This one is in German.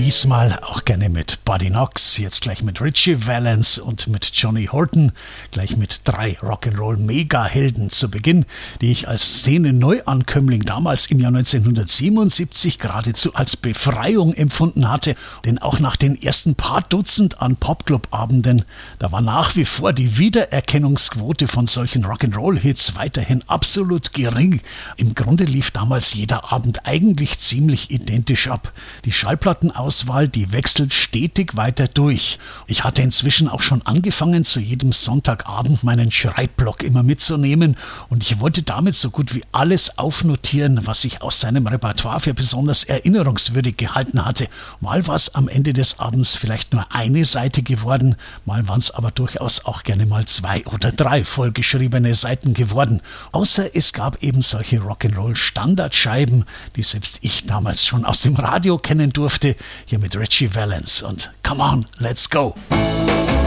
Diesmal auch gerne mit Buddy Knox, jetzt gleich mit Ritchie Valens und mit Johnny Horton, gleich mit 3 Rock'n'Roll-Mega-Helden zu Beginn, die ich als Szene-Neuankömmling damals im Jahr 1977 geradezu als Befreiung empfunden hatte. Denn auch nach den ersten paar Dutzend an Popclub-Abenden, da war nach wie vor die Wiedererkennungsquote von solchen Rock'n'Roll-Hits weiterhin absolut gering. Im Grunde lief damals jeder Abend eigentlich ziemlich identisch ab. Die Schallplattenauswahl, die wechselt stetig weiter durch. Ich hatte inzwischen auch schon angefangen, zu jedem Sonntagabend meinen Schreibblock immer mitzunehmen und ich wollte damit so gut wie alles aufnotieren, was ich aus seinem Repertoire für besonders erinnerungswürdig gehalten hatte. Mal war es am Ende des Abends vielleicht nur eine Seite geworden, mal waren es aber durchaus auch gerne mal 2 oder 3 vollgeschriebene Seiten geworden. Außer es gab eben solche Rock'n'Roll-Standardscheiben, die selbst ich damals schon aus dem Radio kennen durfte, hier mit Ritchie Valens und Come On, Let's Go.